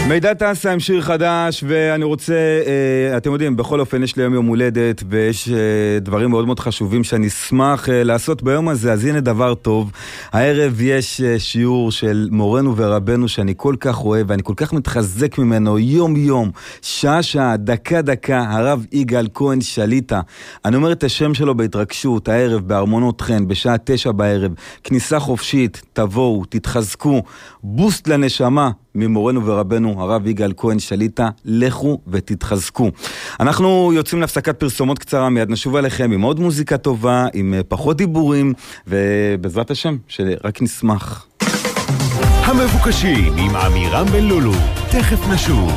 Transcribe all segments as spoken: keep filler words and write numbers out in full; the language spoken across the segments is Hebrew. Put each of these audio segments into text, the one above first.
מידע טסה עם שיר חדש, ואני רוצה, אה, אתם יודעים, בכל אופן יש לי יום יום הולדת, ויש אה, דברים מאוד מאוד חשובים שאני אשמח אה, לעשות ביום הזה, אז הנה דבר טוב. הערב יש אה, שיעור של מורנו ורבנו שאני כל כך אוהב, ואני כל כך מתחזק ממנו יום יום, שעה שעה, דקה דקה, הרב יגאל כהן שליטה. אני אומר את השם שלו בהתרגשות, הערב בארמונות חן, בשעה תשע בערב, כניסה חופשית, תבואו, תתחזקו, בוסט לנשמה, ממורנו ורבנו הרב יגאל כהן שליטה, לכו ותתחזקו. אנחנו יוצאים להפסקת פרסומות קצרה, מיד נשוב עליכם עם עוד מוזיקה טובה, עם פחות דיבורים, ובעזרת השם שרק נשמח. המבוקשים עם אמירם בן לולו, תכף נשוב.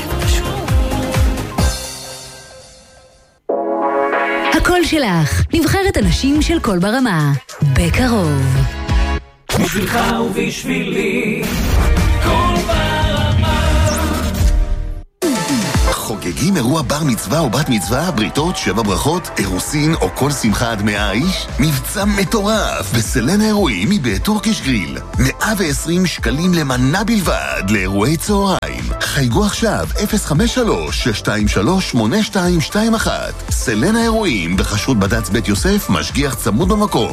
הקול שלך, נבחרת הנשים של קול ברמה, בקרוב. בשבילך ובשבילי קול ברמה. חוגגים אירוע בר מצווה או בת מצווה, בריתות, שבע ברכות, אירוסין או כל שמחה עד מאה איש? מבצע מטורף בסלן האירועים מבית טורקיש גריל. מאה ועשרים שקלים למנה בלבד לאירועי צהריים. חייגו עכשיו אפס חמש שלוש שש שתיים שלוש שמונה שתיים שתיים אחת. סלן האירועים בחסות בד"ץ בית יוסף, משגיח צמוד במקום.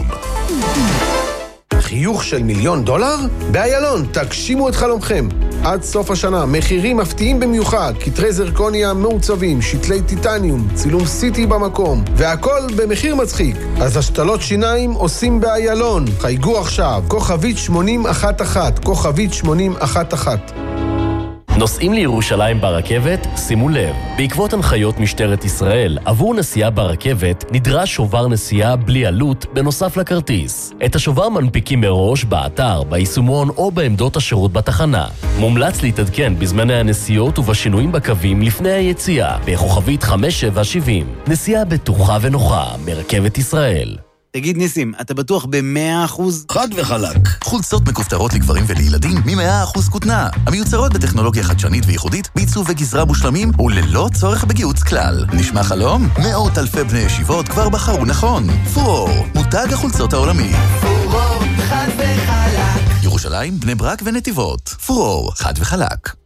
חיוך של מיליון דולר? באיילון, תגשימו את חלומכם. עד סוף השנה, מחירים מפתיעים במיוחד, כתרי זרקוניה מעוצבים, שתלי טיטניום, צילום סיטי במקום, והכל במחיר מצחיק. אז השתלות שיניים עושים באיילון. חייגו עכשיו, כוכבית שמונים אחת אחת, כוכבית שמונים אחת אחת. נוסעים לירושלים ברכבת? שימו לב, בעקבות הנחיות משטרת ישראל, עבור נסיעה ברכבת נדרש שובר נסיעה בלי עלות בנוסף לכרטיס. את השובר מנפיקים מראש באתר, ביישומון או בעמדות השירות בתחנה. מומלץ להתעדכן בזמני הנסיעות ובשינויים בקווים לפני היציאה, בכוכבית חמש שבע שבעים. נסיעה בטוחה ונוחה מרכבת ישראל. תגיד ניסים, אתה בטוח ב-מאה אחוז? חד וחלק. חולצות מכופתרות לגברים ולילדים מ-מאה אחוז כותנה. המיוצרות בטכנולוגיה חדשנית וייחודית, בעיצוב וגזרה מושלמים וללא צורך בגיוץ כלל. נשמע חלום? מאות אלפי בני ישיבות כבר בחרו נכון. פורור, מותג החולצות העולמי. פורור, חד וחלק. ירושלים, בני ברק ונתיבות. פורור, חד וחלק.